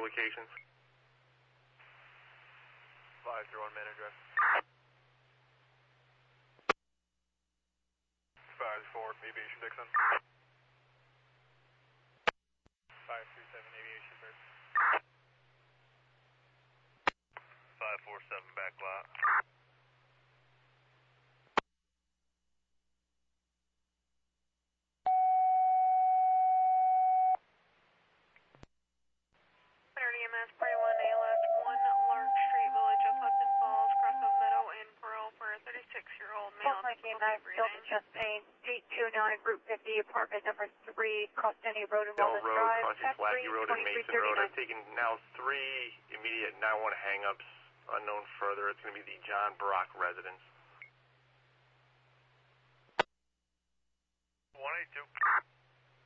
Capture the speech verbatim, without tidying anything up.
locations. five through one man address. five four, Aviation Dixon. five three seven, Aviation Bird. five four seven, back lot. E M S, Party one, A L S one, Lark Street, Village of Hudson Falls, cross of Meadow and Pearl for a thirty-six-year-old male. Mike A M S, Delta chest pain, eight two nine, Group fifty, apartment number three, Costany Road and Bell Wellness Road, Drive. Crossing Flaky Road and Mason Road. I've taken now three immediate nine one hang-ups, unknown further. It's going to be the John Brock residence. one eight two.